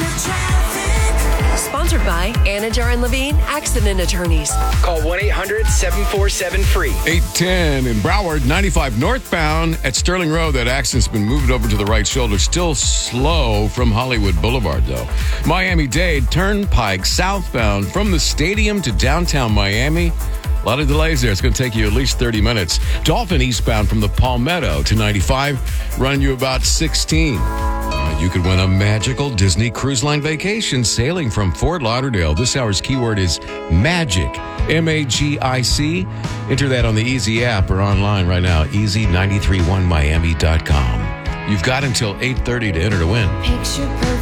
Sponsored by Anajar and Levine Accident Attorneys. Call 1-800-747-FREE. 810 in Broward, 95 northbound at Sterling Road. That accident's been moved over to the right shoulder. Still slow from Hollywood Boulevard, though. Miami-Dade Turnpike southbound from the stadium to downtown Miami. A lot of delays there. It's going to take you at least 30 minutes. Dolphin eastbound from the Palmetto to 95, run you about 16. You could win a magical Disney Cruise Line vacation sailing from Fort Lauderdale. This hour's keyword is MAGIC, M-A-G-I-C. Enter that on the Easy app or online right now, easy931miami.com. You've got until 8:30 to enter to win. Picture perfect.